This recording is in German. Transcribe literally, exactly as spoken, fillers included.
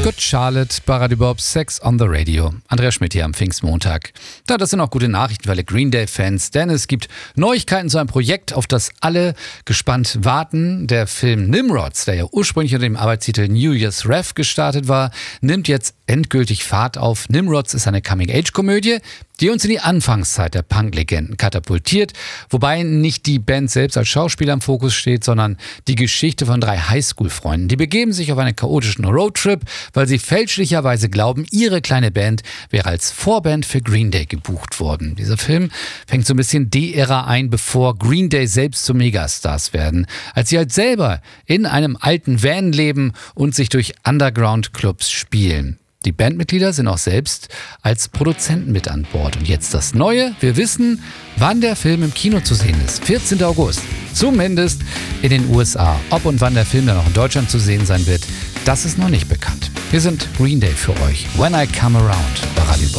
Good Charlotte, Baradi Bob, Sex on the Radio. Andreas Schmidt hier am Pfingstmontag. Da, das sind auch gute Nachrichten für alle Green Day-Fans, denn es gibt Neuigkeiten zu einem Projekt, auf das alle gespannt warten. Der Film Nimrods, der ja ursprünglich unter dem Arbeitstitel New Year's Rev gestartet war, nimmt jetzt endgültig Fahrt auf. Nimrods ist eine Coming-Age-Komödie, die uns in die Anfangszeit der Punk-Legenden katapultiert, wobei nicht die Band selbst als Schauspieler im Fokus steht, sondern die Geschichte von drei Highschool-Freunden. Die begeben sich auf einen chaotischen Roadtrip, weil sie fälschlicherweise glauben, ihre kleine Band wäre als Vorband für Green Day gebucht worden. Dieser Film fängt so ein bisschen die Ära ein, bevor Green Day selbst zu Megastars werden, als sie halt selber in einem alten Van leben und sich durch Underground-Clubs spielen. Die Bandmitglieder sind auch selbst als Produzenten mit an Bord. Und jetzt das Neue. Wir wissen, wann der Film im Kino zu sehen ist. vierzehnten August. Zumindest in den U S A. Ob und wann der Film dann auch in Deutschland zu sehen sein wird, das ist noch nicht bekannt. Wir sind Green Day für euch. When I Come Around. Baradi Bob.